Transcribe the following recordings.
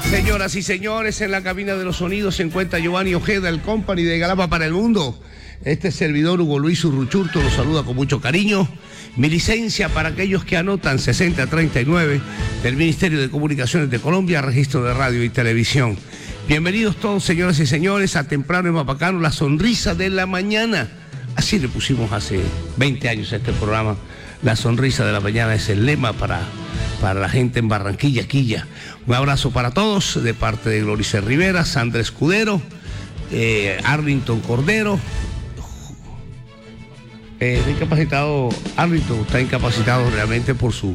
Señoras y señores, en la cabina de los sonidos se encuentra Giovanni Ojeda, el company de Galapa para el Mundo. Este servidor, Hugo Luis Urruchurto, los saluda con mucho cariño. Mi licencia para aquellos que anotan 6039 del Ministerio de Comunicaciones de Colombia, registro de radio y televisión. Bienvenidos todos, señoras y señores, a Temprano en Mapacano, la sonrisa de la mañana. Así le pusimos hace 20 años a este programa. La sonrisa de la mañana es el lema para la gente en Barranquilla, Quilla. Un abrazo para todos de parte de Glorice Rivera, Sandra Escudero, Arlington Cordero. Incapacitado, Arlington está incapacitado realmente por su,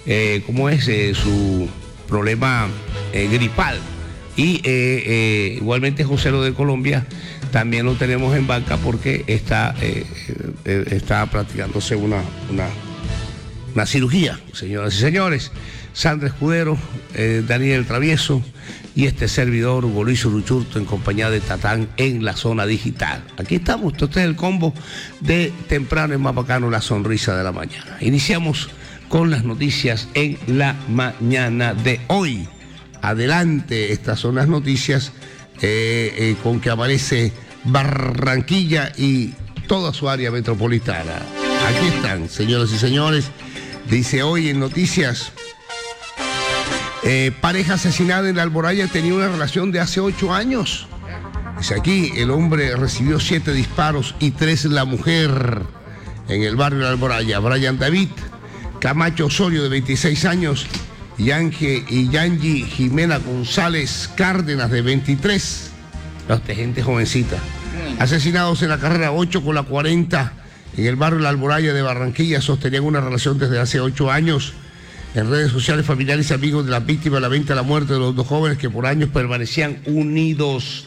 su problema gripal. Y igualmente José Lo de Colombia también lo tenemos en banca porque está practicándose una cirugía, señoras y señores. Sandra Escudero, Daniel Travieso y este servidor, Hugo Luis Urruchurto, en compañía de Tatán en la zona digital. Aquí estamos, este es el combo de Temprano en Mapacano, la sonrisa de la mañana. Iniciamos con las noticias en la mañana de hoy. Adelante, estas son las noticias con que aparece Barranquilla y toda su área metropolitana. Aquí están, señoras y señores. Dice hoy en noticias, pareja asesinada en la Alboraya tenía una relación de hace 8 años. Dice aquí, el hombre recibió 7 disparos y 3 la mujer en el barrio de la Alboraya. Brian David Camacho Osorio, de 26 años, y Yangi Jimena González Cárdenas, de 23. De gente jovencita. Asesinados en la carrera 8 con la 40 en el barrio La Alboraya de Barranquilla. Sostenían una relación desde hace 8 años. En redes sociales, familiares y amigos de las víctimas lamentan la muerte de los 2 jóvenes que por años permanecían unidos.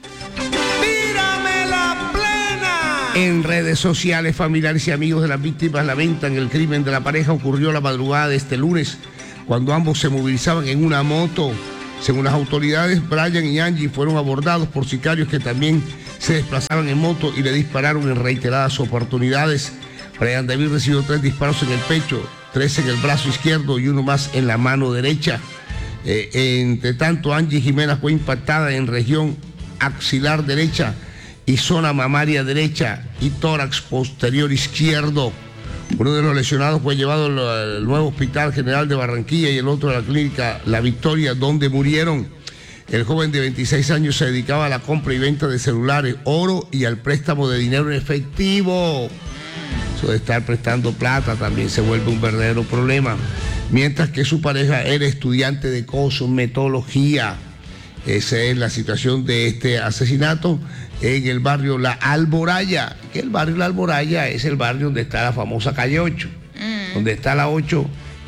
¡Tírame la plena! En redes sociales, familiares y amigos de las víctimas lamentan el crimen de la pareja. Ocurrió la madrugada de este lunes, cuando ambos se movilizaban en una moto. Según las autoridades, Brian y Angie fueron abordados por sicarios que también se desplazaban en moto y le dispararon en reiteradas oportunidades. Brian David recibió 3 disparos en el pecho, 3 en el brazo izquierdo y 1 más en la mano derecha. Entre tanto, Angie Jimena fue impactada en región axilar derecha y zona mamaria derecha y tórax posterior izquierdo. Uno de los lesionados fue llevado al nuevo Hospital General de Barranquilla y el otro a la clínica La Victoria, donde murieron. El joven de 26 años se dedicaba a la compra y venta de celulares, oro y al préstamo de dinero en efectivo. Eso de estar prestando plata también se vuelve un verdadero problema. Mientras que su pareja era estudiante de cosmetología. Esa es la situación de este asesinato en el barrio La Alboraya. Que el barrio La Alboraya es el barrio donde está la famosa calle 8. Donde está la 8,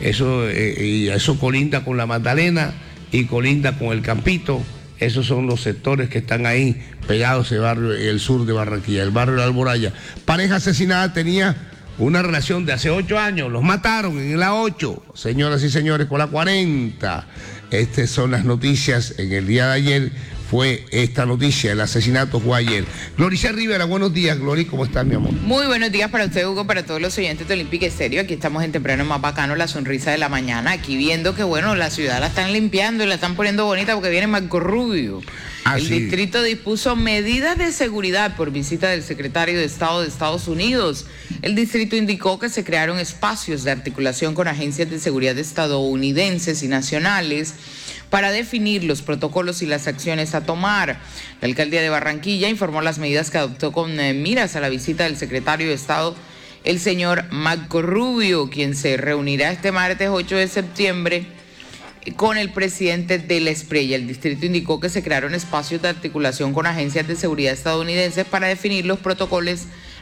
eso colinda con la Magdalena y colinda con el Campito. Esos son los sectores que están ahí pegados a ese barrio en el sur de Barranquilla, el barrio La Alboraya. Pareja asesinada tenía una relación de hace 8 años, los mataron en la 8, señoras y señores, con la 40. Estas son las noticias en el día de ayer. Fue esta noticia, el asesinato fue ayer. Glorice Rivera, buenos días, Glori, ¿cómo estás, mi amor? Muy buenos días para usted, Hugo, para todos los oyentes de Olímpica Estéreo. Aquí estamos en Temprano en Mapacano, la sonrisa de la mañana. Aquí viendo que, bueno, la ciudad la están limpiando y la están poniendo bonita porque viene Marco Rubio. El distrito dispuso medidas de seguridad por visita del secretario de Estado de Estados Unidos. El distrito indicó que se crearon espacios de articulación con agencias de seguridad estadounidenses y nacionales para definir los protocolos y las acciones a tomar. La alcaldía de Barranquilla informó las medidas que adoptó con miras a la visita del secretario de Estado, el señor Marco Rubio, quien se reunirá este martes 8 de septiembre con el presidente de la Espriella. El distrito indicó que se crearon espacios de articulación con agencias de seguridad estadounidenses para definir los protocolos,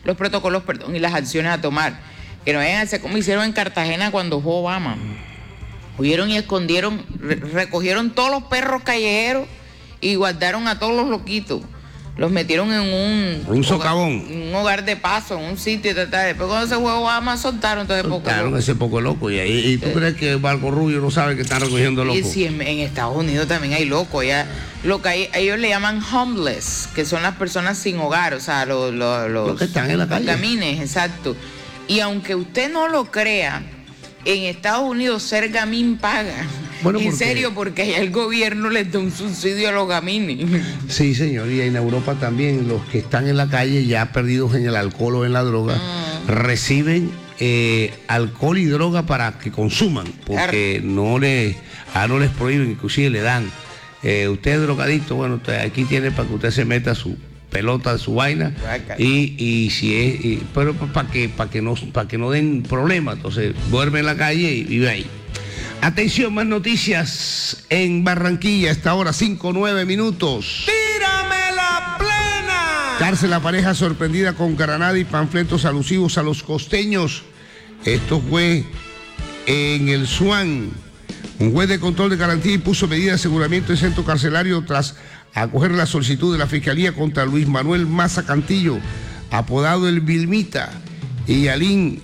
y las acciones a tomar. Que no vayan a hacer como hicieron en Cartagena cuando fue Obama. Huyeron y escondieron, recogieron todos los perros callejeros y guardaron a todos los loquitos. Los metieron en un socavón, un hogar de paso, en un sitio. Después cuando se fue Obama soltaron entonces ese poco loco. ¿Y tú crees que Marco Rubio no sabe que están recogiendo locos? Y sí, en Estados Unidos también hay locos. Ellos le llaman homeless, que son las personas sin hogar, o sea, los que están en la calle. Gamines, exacto. Y aunque usted no lo crea, en Estados Unidos ser gamín paga. Bueno, en serio, porque allá el gobierno les da un subsidio a los gamines. Sí, señor, y en Europa también los que están en la calle ya perdidos en el alcohol o en la droga, reciben alcohol y droga para que consuman, porque no les prohíben, inclusive le dan. Usted es drogadicto, bueno, aquí tiene para que usted se meta su pelota, su vaina, y si es, pero para que no den problemas, entonces duerme en la calle y vive ahí. Atención, más noticias en Barranquilla, esta hora 5:09 minutos. ¡Tírame la plena! Cárcel la pareja sorprendida con granada y panfletos alusivos a los costeños. Esto fue en el Swan. Un juez de control de garantía impuso medida de aseguramiento en centro carcelario tras acoger la solicitud de la Fiscalía contra Luis Manuel Maza Cantillo, apodado el Vilmita, y Ailín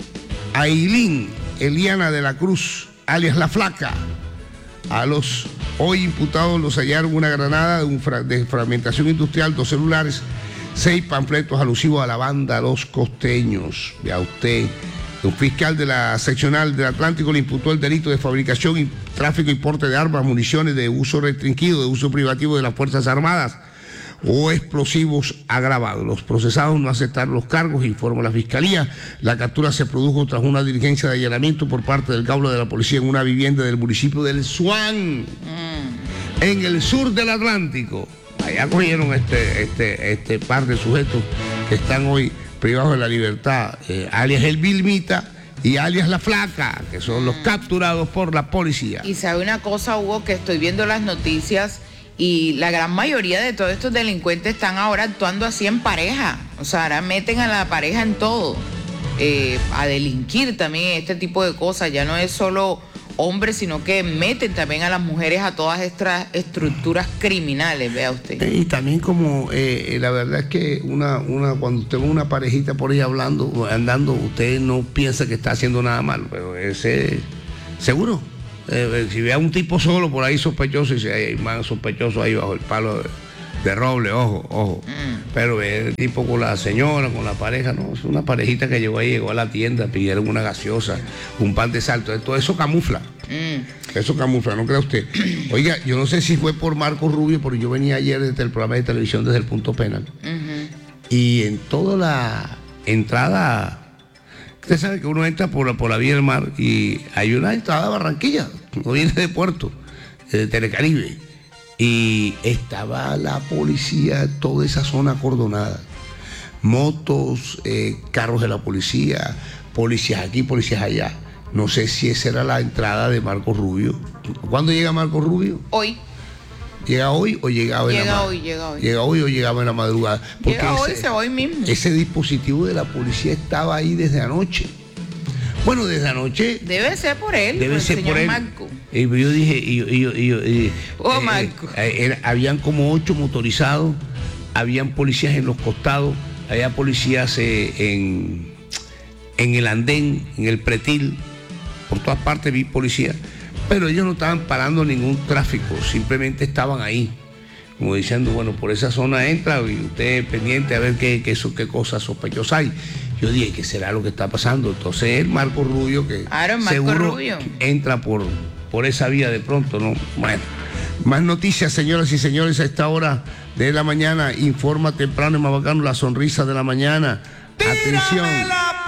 Eliana de la Cruz, alias La Flaca. A los hoy imputados los hallaron una granada de fragmentación industrial, 2 celulares, 6 panfletos alusivos a la banda Los Costeños. Ya usted, un fiscal de la seccional del Atlántico le imputó el delito de fabricación y tráfico y porte de armas, municiones de uso restringido, de uso privativo de las Fuerzas Armadas o explosivos agravados. Los procesados no aceptaron los cargos, informó la Fiscalía. La captura se produjo tras una diligencia de allanamiento por parte del Gaula de la Policía en una vivienda del municipio del Swan, en el sur del Atlántico. Allá cogieron este par de sujetos que están hoy privados de la libertad, alias el Vilmita y alias La Flaca, que son los capturados por la policía. Y sabe una cosa, Hugo, que estoy viendo las noticias y la gran mayoría de todos estos delincuentes están ahora actuando así en pareja. O sea, ahora meten a la pareja en todo. A delinquir también este tipo de cosas. Ya no es solo hombres, sino que meten también a las mujeres a todas estas estructuras criminales, vea usted. Y también como la verdad es que cuando usted ve una parejita por ahí andando, usted no piensa que está haciendo nada malo, pero ese seguro. Si ve a un tipo solo por ahí sospechoso, y si hay más sospechoso ahí bajo el palo de roble, ojo. Pero ve el tipo con la señora, con la pareja, no, es una parejita que llegó a la tienda, pidieron una gaseosa, un pan de salto, todo eso camufla. Eso camufla, ¿no cree usted? Oiga, yo no sé si fue por Marco Rubio, porque yo venía ayer desde el programa de televisión desde el Punto Penal. Y en toda la entrada, usted sabe que uno entra por la vía del mar y hay una entrada a Barranquilla, no viene de Puerto, de Telecaribe. Y estaba la policía, toda esa zona acordonada. Motos, carros de la policía, policías aquí, policías allá. No sé si esa era la entrada de Marco Rubio. ¿Cuándo llega Marco Rubio? Hoy. ¿Llega hoy o llegaba en la madrugada? Llega hoy. ¿Llega hoy o llegaba en la madrugada? Porque llega hoy, se va hoy mismo. Ese dispositivo de la policía estaba ahí desde anoche. Bueno, desde anoche. Debe ser por él, debe ser señor por él. Marco. Y yo dije, Marco. Habían como 8 motorizados, habían policías en los costados, había policías en el andén, en el pretil, por todas partes vi policías, pero ellos no estaban parando ningún tráfico, simplemente estaban ahí, como diciendo, bueno, por esa zona entra y usted pendiente a ver qué cosas sospechosas hay. Yo dije, ¿qué será lo que está pasando? Entonces el Marco Rubio, que seguro entra por esa vía de pronto, ¿no? Bueno, más noticias, señoras y señores, a esta hora de la mañana. Informa temprano y más bacano, la sonrisa de la mañana. Atención. ¡Tírame la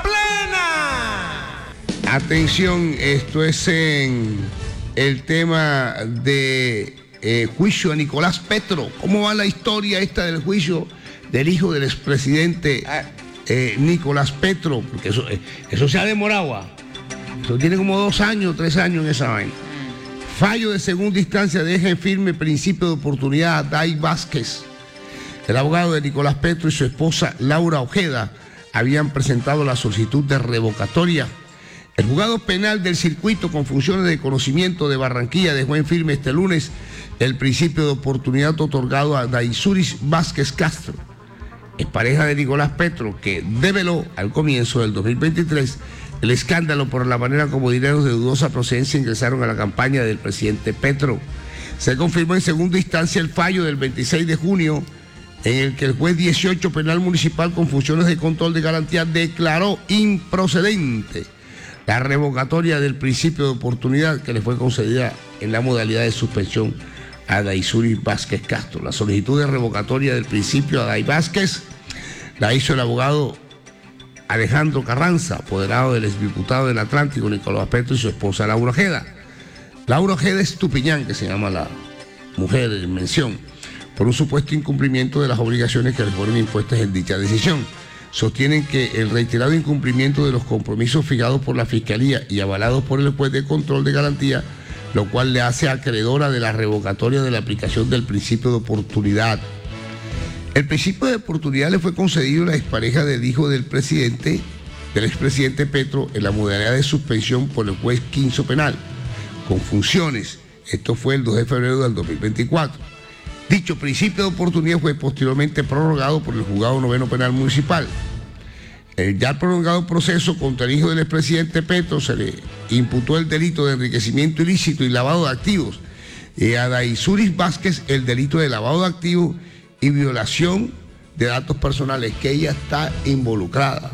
plena! Atención, esto es en el tema de juicio a Nicolás Petro. ¿Cómo va la historia esta del juicio del hijo del expresidente Nicolás Petro? Porque eso se ha demorado. Eso tiene como 2 años, 3 años en esa vaina. Fallo de segunda instancia deja en firme principio de oportunidad a Day Vázquez. El abogado de Nicolás Petro y su esposa Laura Ojeda habían presentado la solicitud de revocatoria. El juzgado penal del circuito con funciones de conocimiento de Barranquilla dejó en firme este lunes el principio de oportunidad otorgado a Daisuris Vázquez Castro, es pareja de Nicolás Petro, que develó al comienzo del 2023 el escándalo por la manera como dineros de dudosa procedencia ingresaron a la campaña del presidente Petro. Se confirmó en segunda instancia el fallo del 26 de junio en el que el juez 18 penal municipal con funciones de control de garantía declaró improcedente la revocatoria del principio de oportunidad que le fue concedida en la modalidad de suspensión a Daisuris Vázquez Castro. La solicitud de revocatoria del principio a Day Vázquez la hizo el abogado Alejandro Carranza, apoderado del exdiputado del Atlántico Nicolás Petro y su esposa Laura Ojeda. Laura Ojeda Estupiñán, que se llama la mujer en mención, por un supuesto incumplimiento de las obligaciones que les fueron impuestas en dicha decisión. Sostienen que el reiterado incumplimiento de los compromisos fijados por la Fiscalía y avalados por el juez de control de garantía, lo cual le hace acreedora de la revocatoria de la aplicación del principio de oportunidad. El principio de oportunidad le fue concedido a la expareja del hijo del expresidente Petro, en la modalidad de suspensión por el juez quinto penal, con funciones. Esto fue el 2 de febrero del 2024. Dicho principio de oportunidad fue posteriormente prorrogado por el Juzgado Noveno Penal Municipal. El ya prolongado proceso contra el hijo del expresidente Petro se le imputó el delito de enriquecimiento ilícito y lavado de activos, y a Daisuris Vázquez el delito de lavado de activos y violación de datos personales, que ella está involucrada.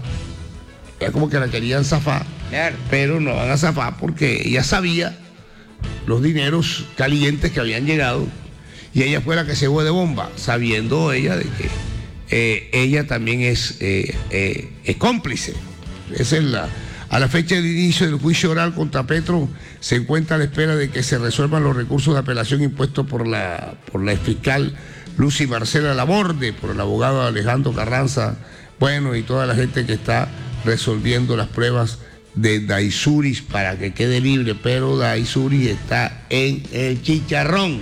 Es como que la querían zafar, pero no van a zafar porque ella sabía los dineros calientes que habían llegado y ella fue la que se fue de bomba, sabiendo ella de que ella también es cómplice. Esa es a la fecha del inicio del juicio oral contra Petro se encuentra a la espera de que se resuelvan los recursos de apelación impuestos por la fiscal Lucy Marcela Laborde, por el abogado Alejandro Carranza, bueno, y toda la gente que está resolviendo las pruebas de Daisuris para que quede libre, pero Daisuris está en el chicharrón.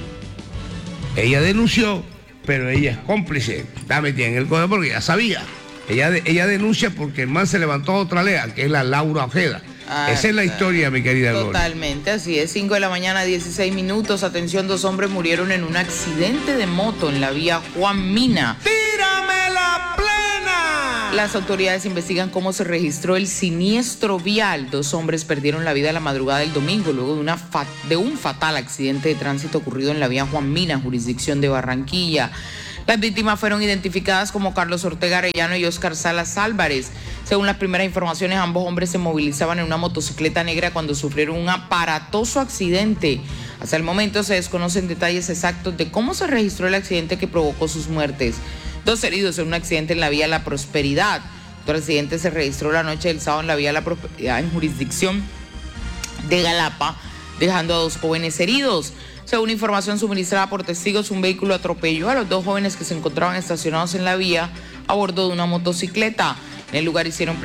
Ella denunció, pero ella es cómplice. Está metida en el código porque ya sabía. Ella denuncia porque el man se levantó a otra lea, que es la Laura Ojeda. Esa es la historia, mi querida Gloria. Totalmente, así es. 5 de la mañana, 16 minutos. Atención, 2 hombres murieron en un accidente de moto en la vía Juan Mina. ¡Tírame la plena! Las autoridades investigan cómo se registró el siniestro vial. 2 hombres perdieron la vida la madrugada del domingo luego de un fatal accidente de tránsito ocurrido en la vía Juan Mina, jurisdicción de Barranquilla. Las víctimas fueron identificadas como Carlos Ortega Arellano y Oscar Salas Álvarez. Según las primeras informaciones, ambos hombres se movilizaban en una motocicleta negra cuando sufrieron un aparatoso accidente. Hasta el momento se desconocen detalles exactos de cómo se registró el accidente que provocó sus muertes. 2 heridos en un accidente en la vía La Prosperidad. Otro accidente se registró la noche del sábado en la vía La Prosperidad, en jurisdicción de Galapa, dejando a 2 jóvenes heridos. Según información suministrada por testigos, un vehículo atropelló a los 2 jóvenes que se encontraban estacionados en la vía a bordo de una motocicleta. En el lugar hicieron